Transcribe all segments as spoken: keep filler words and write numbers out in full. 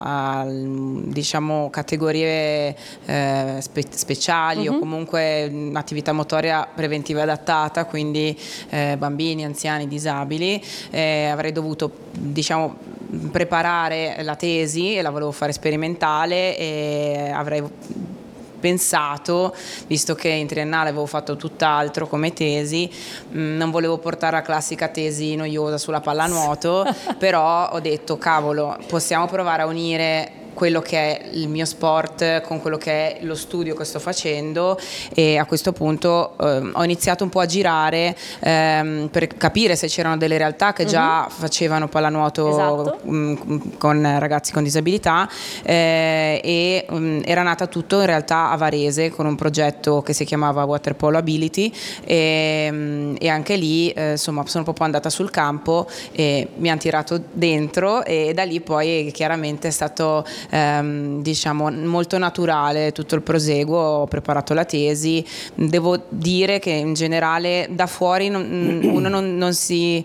a diciamo categorie eh, spe speciali uh-huh. o comunque mh, attività motoria preventiva adattata, quindi eh, bambini, anziani, disabili. Eh, avrei dovuto diciamo preparare la tesi e la volevo fare sperimentale e avrei pensato, visto che in triennale avevo fatto tutt'altro come tesi, mh, non volevo portare la classica tesi noiosa sulla pallanuoto, però ho detto cavolo, possiamo provare a unire quello che è il mio sport con quello che è lo studio che sto facendo, e a questo punto eh, ho iniziato un po' a girare ehm, per capire se c'erano delle realtà che già uh-huh. facevano pallanuoto esatto. mh, con ragazzi con disabilità eh, e mh, era nata tutto in realtà a Varese con un progetto che si chiamava Water Polo Ability e, mh, e anche lì eh, insomma sono proprio andata sul campo e mi hanno tirato dentro, e da lì poi chiaramente è stato Ehm, diciamo molto naturale tutto il proseguo. Ho preparato la tesi, devo dire che in generale da fuori non, uno non, non si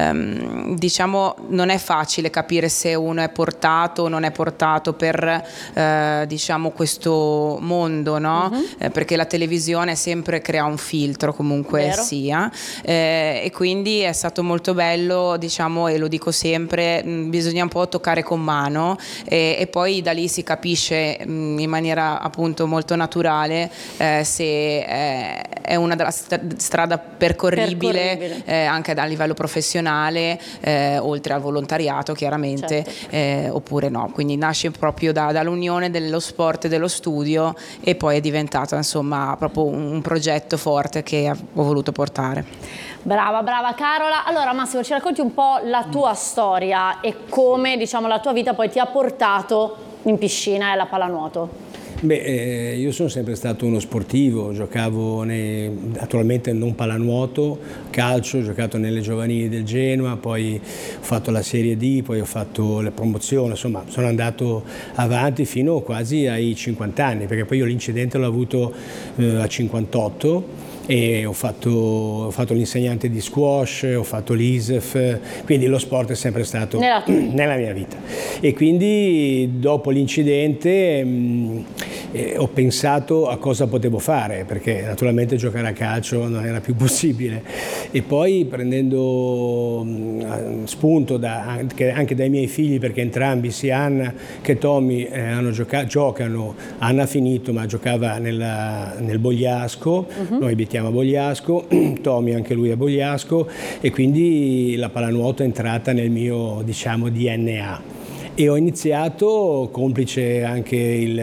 ehm, diciamo non è facile capire se uno è portato o non è portato per eh, diciamo questo mondo, no? Uh-huh. eh, perché la televisione sempre crea un filtro comunque Vero. sia eh, e quindi è stato molto bello, diciamo, e lo dico sempre, mh, bisogna un po' toccare con mano e, e poi poi da lì si capisce mh, in maniera appunto molto naturale eh, se eh, è una della st strada percorribile, percorribile. Eh, anche a livello professionale, eh, oltre al volontariato chiaramente, certo. eh, oppure no. Quindi nasce proprio da, dall'unione dello sport e dello studio, e poi è diventato insomma proprio un, un progetto forte che ho voluto portare. Brava, brava Carola. Allora Massimo, ci racconti un po' la tua storia e come diciamo la tua vita poi ti ha portato in piscina e alla pallanuoto? Beh, eh, io sono sempre stato uno sportivo, giocavo nei, attualmente non pallanuoto, calcio, ho giocato nelle giovanili del Genoa, poi ho fatto la Serie D, poi ho fatto la promozione, insomma sono andato avanti fino quasi ai cinquanta anni, perché poi io l'incidente l'ho avuto eh, a cinquantotto. E ho fatto, ho fatto l'insegnante di squash, ho fatto l'I S E F, quindi lo sport è sempre stato nella, nella mia vita. E quindi dopo l'incidente mh, eh, ho pensato a cosa potevo fare, perché naturalmente giocare a calcio non era più possibile. E poi prendendo mh, spunto da, anche, anche dai miei figli, perché entrambi, sia Anna che Tommy, eh, hanno giocato, giocano, Anna ha finito ma giocava nella, nel Bogliasco, uh-huh. Noi abitiamo a Bogliasco, Tommy anche lui a Bogliasco, e quindi la pallanuoto è entrata nel mio, diciamo, D N A. E ho iniziato, complice anche il,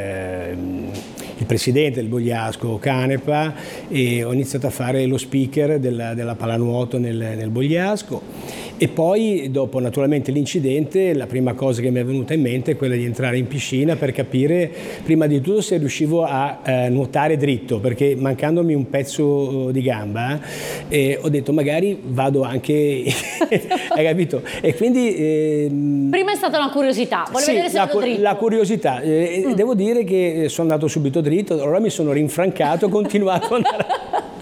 il presidente del Bogliasco, Canepa, e ho iniziato a fare lo speaker della, della pallanuoto nel, nel Bogliasco. E poi, dopo naturalmente l'incidente, la prima cosa che mi è venuta in mente è quella di entrare in piscina per capire prima di tutto se riuscivo a eh, nuotare dritto, perché mancandomi un pezzo di gamba eh, ho detto magari vado anche hai capito? E quindi eh, prima è stata una curiosità, volevo sì, vedere se la, ero dritto. La curiosità, eh, mm. devo dire che sono andato subito dritto, allora mi sono rinfrancato, ho continuato ad andare.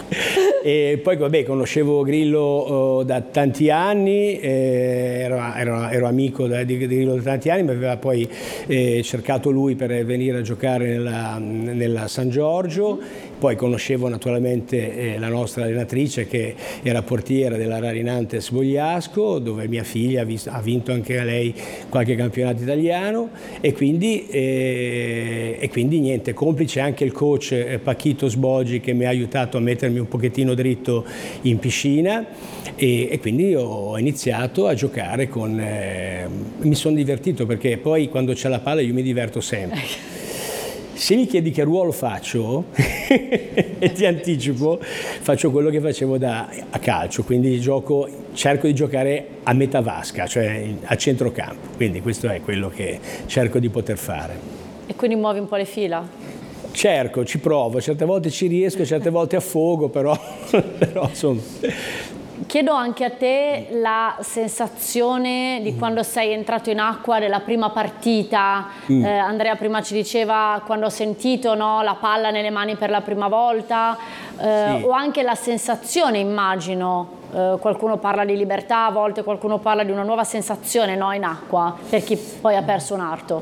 E poi vabbè, conoscevo Grillo uh, da tanti anni, eh, ero, ero, ero amico da, di, di Grillo da tanti anni, mi aveva poi eh, cercato lui per venire a giocare nella, nella San Giorgio. Poi conoscevo naturalmente eh, la nostra allenatrice, che era portiera della Rarinantes Bogliasco, dove mia figlia ha, visto, ha vinto anche lei qualche campionato italiano, e quindi, eh, e quindi niente, complice anche il coach eh, Pachito Sboggi, che mi ha aiutato a mettermi un pochettino dritto in piscina, e, e quindi ho iniziato a giocare con... Eh, mi sono divertito, perché poi quando c'è la palla io mi diverto sempre. Se mi chiedi che ruolo faccio, e ti anticipo, faccio quello che facevo da, a calcio, quindi gioco, cerco di giocare a metà vasca, cioè a centrocampo, quindi questo è quello che cerco di poter fare. E quindi muovi un po' le fila? Cerco, ci provo, certe volte ci riesco, certe volte affogo, però, però insomma... Chiedo anche a te la sensazione di quando sei entrato in acqua della prima partita. Mm. Eh, Andrea prima ci diceva quando ho sentito, no, la palla nelle mani per la prima volta, eh, sì. O anche la sensazione, immagino, eh, qualcuno parla di libertà, a volte qualcuno parla di una nuova sensazione, no, in acqua, per chi poi ha perso un arto.